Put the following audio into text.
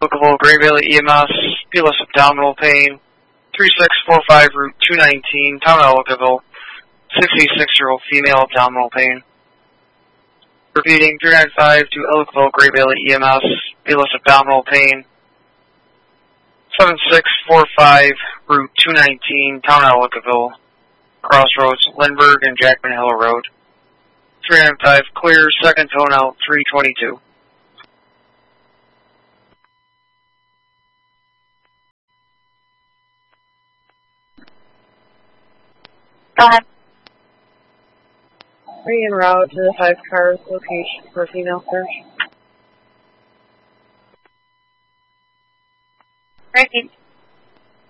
Oakville, Gray Valley EMS, Peerless abdominal pain, 3645 Route 219, Town of Ellicottville, 66-year-old female abdominal pain. Repeating, 395 to Ellicottville, Gray Valley EMS, Peerless abdominal pain, 7645 Route 219, Town of Ellicottville, Crossroads, Lindbergh and Jackman Hill Road. 395 clear, second tone out, 322. Go ahead. Are you en route to the 5 cars location for female search? Repeat.